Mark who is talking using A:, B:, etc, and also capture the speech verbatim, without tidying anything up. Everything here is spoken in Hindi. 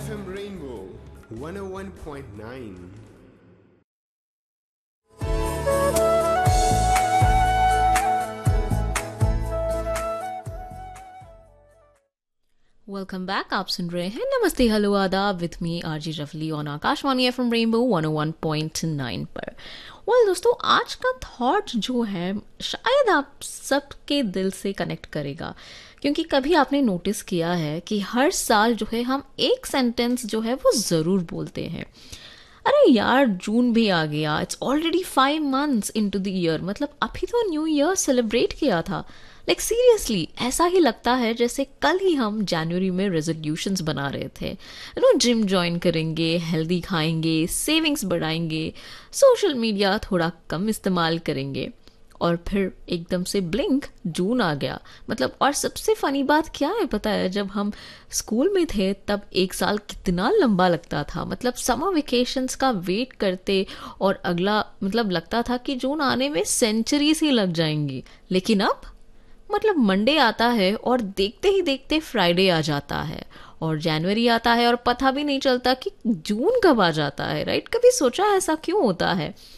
A: F M Rainbow one oh one point nine.
B: Welcome back. आप सुन रहे हैं नमस्ते हेलो आदाब विथ मी आरजी रफली on Akashvani FM rainbow one O one point nine पर। वेल दोस्तों, आज का थॉट जो है शायद आप सबके दिल से कनेक्ट करेगा, क्योंकि कभी आपने नोटिस किया है कि हर साल जो है हम एक सेंटेंस जो है वो ज़रूर बोलते हैं। अरे यार, जून भी आ गया, it's already five months into the year, मतलब अभी तो न्यू ईयर सेलिब्रेट किया था। लाइक सीरियसली ऐसा ही लगता है जैसे कल ही हम जनवरी में रेजोल्यूशंस बना रहे थे। यू नो, जिम ज्वाइन करेंगे, हेल्दी खाएंगे, सेविंग्स बढ़ाएंगे, सोशल मीडिया थोड़ा कम इस्तेमाल करेंगे, और फिर एकदम से ब्लिंक जून आ गया। मतलब और सबसे फनी बात क्या है पता है, जब हम स्कूल में थे तब एक साल कितना लंबा लगता था। मतलब समर वेकेशंस का वेट करते और अगला मतलब लगता था कि जून आने में सेंचुरीज ही लग जाएंगी। लेकिन अब मतलब मंडे आता है और देखते ही देखते फ्राइडे आ जाता है, और जनवरी आता है और पता भी नहीं चलता कि जून कब आ जाता है। राइट? कभी सोचा ऐसा क्यों होता है?